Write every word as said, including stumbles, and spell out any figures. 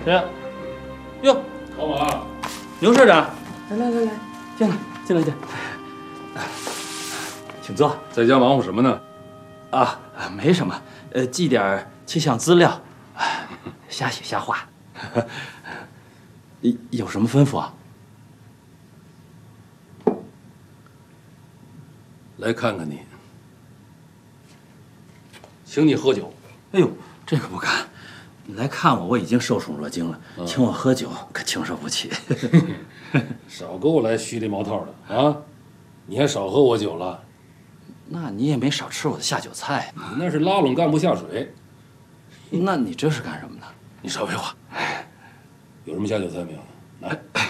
谁呀？哟， 老马， 牛社长，来来来来，进来进来进来，请坐。 在家忙活什么呢？ 啊，没什么，呃，记点气象资料，瞎写瞎画。有有什么吩咐啊？ 来看看你，请你喝酒。 哎呦，这个不敢。你来看我，我已经受宠若惊了， 嗯、 请我喝酒可轻受不起。 少给我来虚里毛套的啊！你还少喝我酒了？ 那你也没少吃我的下酒菜。 你那是拉拢干部下水。 那你这是干什么呢？ 你少废话。有什么下酒菜没有？来。